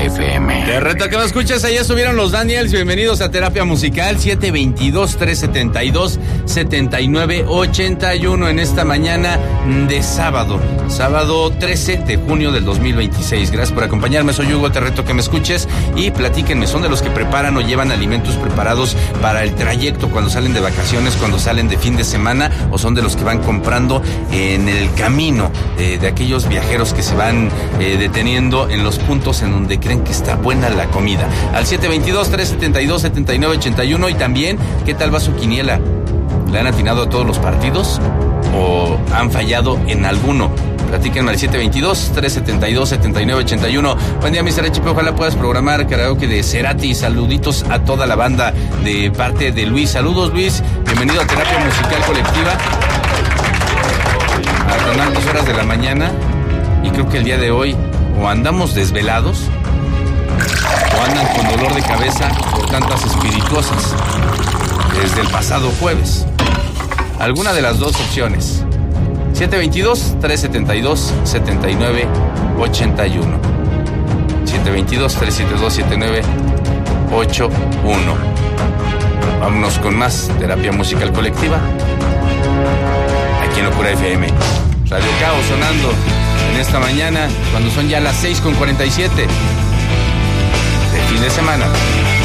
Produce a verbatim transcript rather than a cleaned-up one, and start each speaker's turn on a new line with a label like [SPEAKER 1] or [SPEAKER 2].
[SPEAKER 1] F M.
[SPEAKER 2] Te reto a que me escuches, allá subieron los Daniels, bienvenidos a Terapia Musical, siete veintidós, trescientos setenta y dos, setenta y nueve ochenta y uno en esta mañana de sábado, sábado trece de junio del dos mil veintiséis. Gracias por acompañarme, soy Hugo, te reto a que me escuches y platíquenme, ¿son de los que preparan o llevan alimentos preparados para el trayecto cuando salen de vacaciones, cuando salen de fin de semana, o son de los que van comprando en el camino, eh, de aquellos viajeros que se van eh, deteniendo en los puntos en donde creen que está buena la comida? Al siete veintidós, trescientos setenta y dos, setenta y nueve ochenta y uno. Y también, ¿qué tal va su quiniela? ¿Le han atinado a todos los partidos o han fallado en alguno? Platíquenme al siete veintidós, trescientos setenta y dos, setenta y nueve ochenta y uno. Buen día, mister H P. Ojalá puedas programar karaoke de Cerati. Saluditos a toda la banda de parte de Luis. Saludos, Luis. Bienvenido a Terapia Musical Colectiva. A las dos horas de la mañana. Y creo que el día de hoy o andamos desvelados o andan con dolor de cabeza por tantas espirituosas desde el pasado jueves. Alguna de las dos opciones. siete veintidós, trescientos setenta y dos, setenta y nueve ochenta y uno. siete veintidós, trescientos setenta y dos, setenta y nueve ochenta y uno. Vámonos con más Terapia Musical Colectiva aquí en Locura F M. Radio Caos sonando en esta mañana cuando son ya las seis con cuarenta y siete de fin de semana.